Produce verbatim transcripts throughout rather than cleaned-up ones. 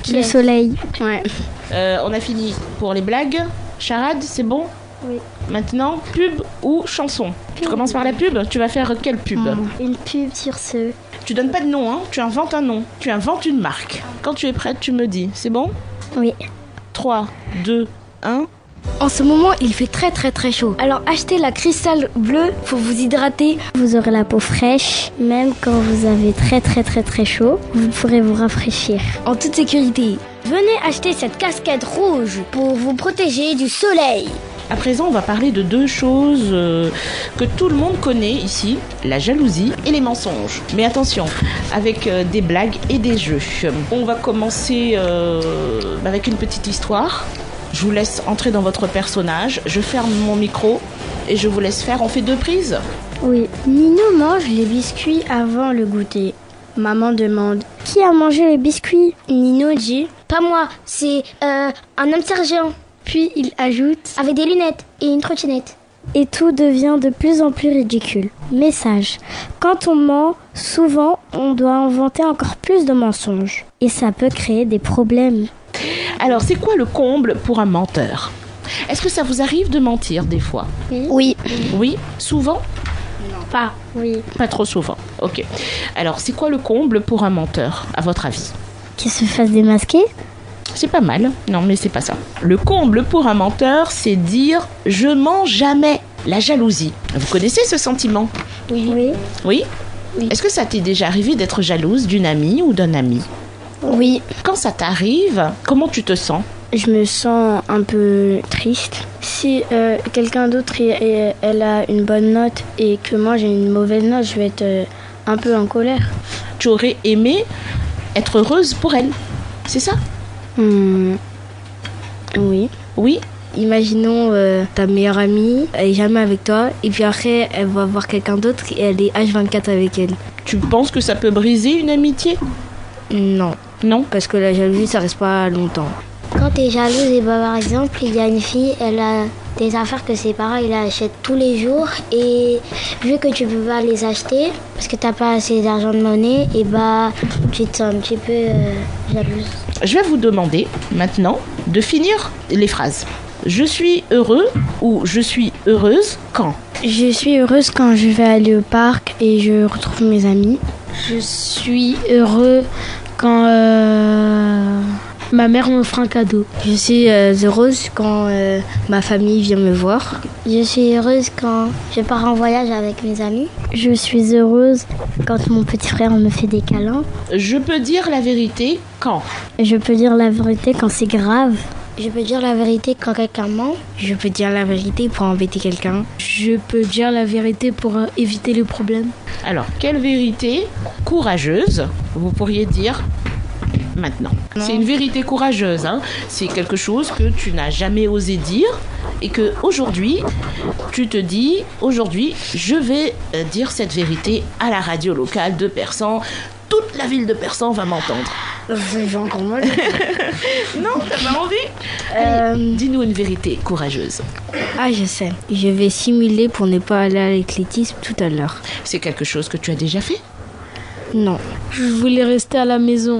Le soleil. Ouais. Euh, on a fini pour les blagues. Charade, c'est bon? Oui. Maintenant, pub ou chanson? Tu commences par la pub? Tu vas faire quelle pub? Mmh. Une pub sur ce. Tu donnes pas de nom, hein? Tu inventes un nom. Tu inventes une marque. Quand tu es prête, tu me dis. C'est bon? Oui. trois, deux, un... En ce moment, il fait très très très chaud. Alors achetez la cristal bleue pour vous hydrater. Vous aurez la peau fraîche. Même quand vous avez très très très très chaud, vous pourrez vous rafraîchir. En toute sécurité. Venez acheter cette casquette rouge pour vous protéger du soleil. À présent, on va parler de deux choses euh, que tout le monde connaît ici, la jalousie et les mensonges. Mais attention, avec euh, des blagues et des jeux. On va commencer euh, avec une petite histoire. Je vous laisse entrer dans votre personnage. Je ferme mon micro et je vous laisse faire. On fait deux prises? Oui. Nino mange les biscuits avant le goûter. Maman demande: qui a mangé les biscuits? Nino dit: pas moi, c'est euh, un hamster géant. Puis il ajoute: avec des lunettes et une trottinette. Et tout devient de plus en plus ridicule. Message: quand on ment, souvent on doit inventer encore plus de mensonges. Et ça peut créer des problèmes. Alors, c'est quoi le comble pour un menteur? Est-ce que ça vous arrive de mentir des fois? Oui. Oui? Souvent? Non. Pas. Oui. Pas trop souvent. Ok. Alors, c'est quoi le comble pour un menteur, à votre avis? Qu'il se fasse démasquer? C'est pas mal. Non, mais c'est pas ça. Le comble pour un menteur, c'est dire « je mens jamais ». La jalousie. Vous connaissez ce sentiment? Oui. Oui. Oui? Oui. Est-ce que ça t'est déjà arrivé d'être jalouse d'une amie ou d'un ami? Oui. Quand ça t'arrive, comment tu te sens? Je me sens un peu triste. Si euh, quelqu'un d'autre et, et, elle a une bonne note et que moi j'ai une mauvaise note, je vais être euh, un peu en colère. Tu aurais aimé être heureuse pour elle, c'est ça? Mmh. Oui. Oui. Imaginons euh, ta meilleure amie, elle est jamais avec toi et puis après elle va voir quelqu'un d'autre et elle est H vingt-quatre avec elle. Tu penses que ça peut briser une amitié? Non. Non? Parce que la jalousie ça reste pas longtemps. Quand t'es jalouse, et bah, par exemple, il y a une fille, elle a des affaires que ses parents ils achètent tous les jours et vu que tu peux pas les acheter parce que t'as pas assez d'argent de monnaie, et bah tu te sens un petit peu euh, jalouse. Je vais vous demander maintenant de finir les phrases. Je suis heureux ou je suis heureuse quand? Je suis heureuse quand je vais aller au parc et je retrouve mes amis. Je suis heureux quand euh, ma mère me fera un cadeau. Je suis euh, heureuse quand euh, ma famille vient me voir. Je suis heureuse quand je pars en voyage avec mes amis. Je suis heureuse quand mon petit frère me fait des câlins. Je peux dire la vérité quand? Je peux dire la vérité quand c'est grave. Je peux dire la vérité quand quelqu'un ment. Je peux dire la vérité pour embêter quelqu'un. Je peux dire la vérité pour euh, éviter les problèmes. Alors, quelle vérité courageuse vous pourriez dire maintenant? Non. C'est une vérité courageuse, hein. C'est quelque chose que tu n'as jamais osé dire et que aujourd'hui, tu te dis, aujourd'hui, je vais euh, dire cette vérité à la radio locale de Persan. Toute la ville de Persan va m'entendre. J'ai encore mal. Non, t'as pas envie? euh... Dis-nous une vérité courageuse. Ah, je sais. Je vais simuler pour ne pas aller à l'athlétisme tout à l'heure. C'est quelque chose que tu as déjà fait? Non. Je voulais rester à la maison.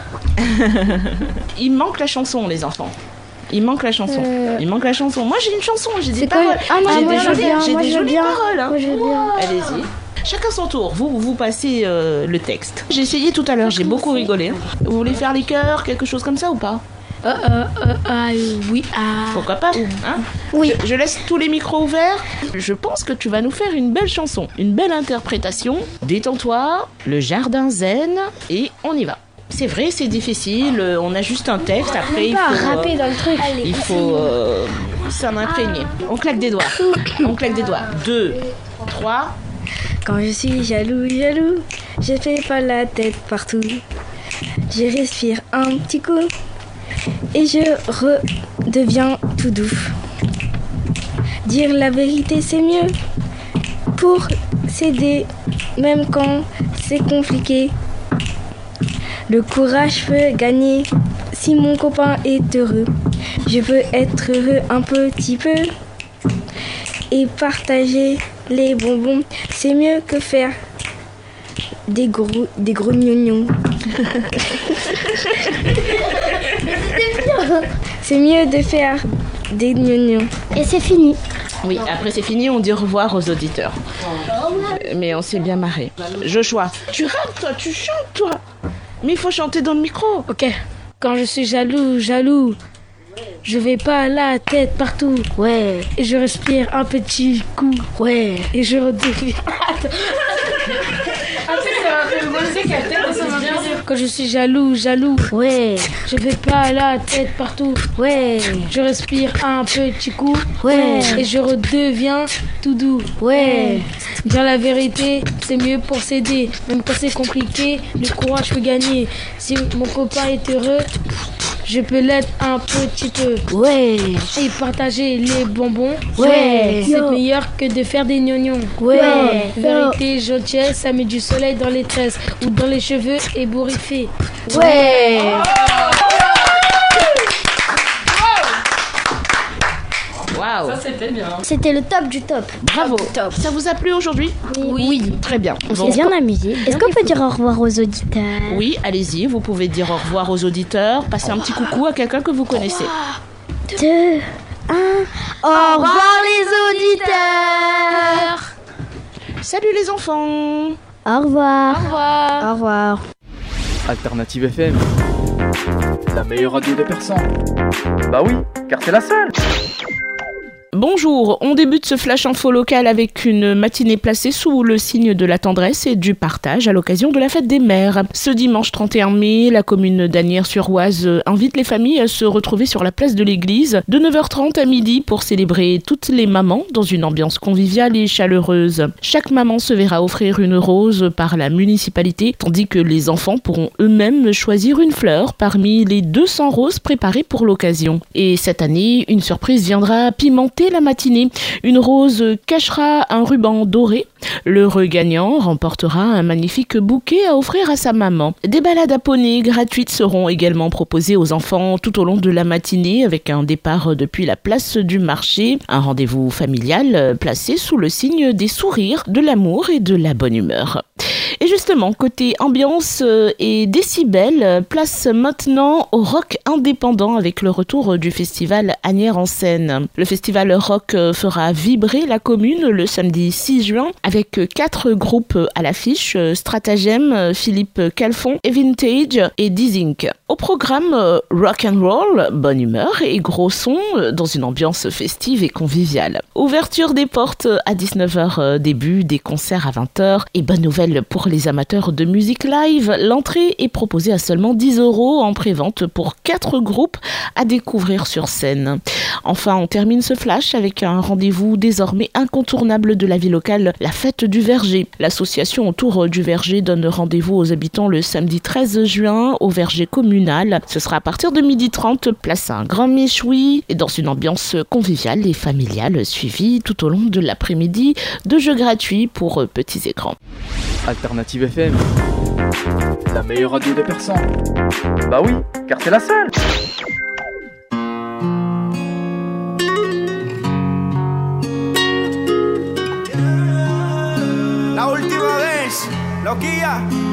Il manque la chanson, les enfants. Il manque la chanson. Euh... Il manque la chanson. Moi, j'ai une chanson. J'ai des paroles. Ah, moi, j'ai moi, des jolies, bien, j'ai moi, des jolies bien. paroles. Hein. Moi, je veux bien. Allez-y. Chacun son tour. Vous, vous passez euh, le texte. J'ai essayé tout à l'heure. J'ai beaucoup rigolé. Hein. Vous voulez faire les chœurs, quelque chose comme ça ou pas? Euh, euh, euh, euh, oui. Ah. Pourquoi pas, hein? Oui. Je, je laisse tous les micros ouverts. Je pense que tu vas nous faire une belle chanson, une belle interprétation. Détends-toi, le jardin zen, et on y va. C'est vrai, c'est difficile. On a juste un texte. Après, il faut rapper dans le truc. Euh, il faut euh, s'en imprégner. On claque des doigts. On claque des doigts. Deux, trois. Quand je suis jaloux, jaloux, je fais pas la tête partout. Je respire un petit coup et je redeviens tout doux. Dire la vérité, c'est mieux pour s'aider, même quand c'est compliqué. Le courage peut gagner si mon copain est heureux. Je peux être heureux un petit peu et partager les bonbons. C'est mieux que faire des gros, des gros gnognons. C'est mieux de faire des gnognos. Et c'est fini. Oui, après c'est fini, on dit au revoir aux auditeurs. Mais on s'est bien marré. Joshua, tu rappes toi, tu chantes toi. Mais il faut chanter dans le micro. Ok. Quand je suis jaloux, jaloux, je vais pas la tête partout. Ouais. Et je respire un petit coup. Ouais. Et je redeviens... Quand je suis jaloux, jaloux, Ouais. je vais pas la tête partout. Ouais. Je respire un petit coup. Ouais. Et je redeviens tout doux. Ouais. Dire la vérité, c'est mieux pour s'aider. Même quand c'est compliqué, le courage peut gagner. Si mon copain est heureux, je peux l'être un petit peu. Ouais. Et partager les bonbons, Ouais. c'est meilleur que de faire des gnognons. Ouais. Vérité, gentillesse, ça met du soleil dans les tresses ou dans les cheveux ébouriffés. Ouais. Waouh. C'était le top du top. Bravo. Ça vous a plu aujourd'hui? Oui. Très bien. On Bon. s'est bien amusé. Est-ce qu'on peut dire au revoir aux auditeurs? Oui, allez-y, vous pouvez dire au revoir aux auditeurs, passer un petit coucou à quelqu'un que vous connaissez. Deux, un. Au revoir les auditeurs. Salut les enfants. Au revoir. Au revoir. Au revoir. Alternative F M, la meilleure radio de Persan. Bah oui, car c'est la seule. Bonjour, on débute ce flash info local avec une matinée placée sous le signe de la tendresse et du partage à l'occasion de la fête des mères. Ce dimanche trente et un mai, la commune d'Asnières-sur-Oise invite les familles à se retrouver sur la place de l'église de neuf heures trente à midi pour célébrer toutes les mamans dans une ambiance conviviale et chaleureuse. Chaque maman se verra offrir une rose par la municipalité, tandis que les enfants pourront eux-mêmes choisir une fleur parmi les deux cents roses préparées pour l'occasion. Et cette année, une surprise viendra pimenter la matinée. Une rose cachera un ruban doré. L'heureux gagnant remportera un magnifique bouquet à offrir à sa maman. Des balades à poney gratuites seront également proposées aux enfants tout au long de la matinée avec un départ depuis la place du marché. Un rendez-vous familial placé sous le signe des sourires, de l'amour et de la bonne humeur. Et justement, côté ambiance et décibels, place maintenant au rock indépendant avec le retour du festival Asnières en scène. Le festival rock fera vibrer la commune le samedi six juin avec quatre groupes à l'affiche, Stratagem, Philippe Calfon, Vintage et Dizink. Au programme, rock and roll, bonne humeur et gros son dans une ambiance festive et conviviale. Ouverture des portes à dix-neuf heures, début des concerts à vingt heures et bonne nouvelle pour les amateurs de musique live, l'entrée est proposée à seulement dix euros en pré-vente pour quatre groupes à découvrir sur scène. Enfin, on termine ce flash avec un rendez-vous désormais incontournable de la vie locale, la fête du Verger. L'association autour du Verger donne rendez-vous aux habitants le samedi treize juin au Verger communal. Ce sera à partir de midi trente, place à un grand méchoui et dans une ambiance conviviale et familiale suivie tout au long de l'après-midi de jeux gratuits pour petits écrans. Alternative F M, la meilleure radio de Persan. Bah oui, car c'est la seule. La última vez, loquilla.